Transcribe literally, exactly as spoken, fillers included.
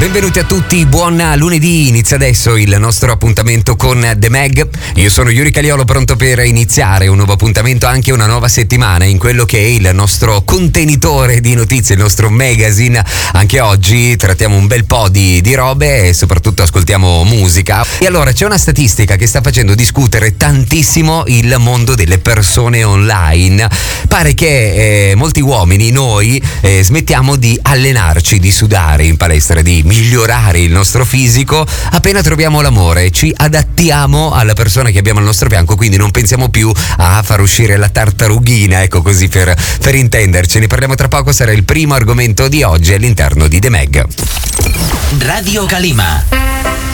Benvenuti a tutti, buon lunedì, inizia adesso il nostro appuntamento con The Mag. Io sono Yuri Caliolo, pronto per iniziare un nuovo appuntamento, anche una nuova settimana in quello che è il nostro contenitore di notizie, il nostro magazine. Anche oggi trattiamo un bel po' di, di robe e soprattutto ascoltiamo musica. E allora c'è una statistica che sta facendo discutere tantissimo il mondo delle persone online. Pare che eh, molti uomini, noi, eh, smettiamo di allenarci, di sudare in palestra, di migliorare il nostro fisico appena troviamo l'amore, ci adattiamo alla persona che abbiamo al nostro fianco, quindi non pensiamo più a far uscire la tartarughina, ecco, così per, per intenderci. Ne parliamo tra poco, sarà il primo argomento di oggi all'interno di The Mag. Radio Calima.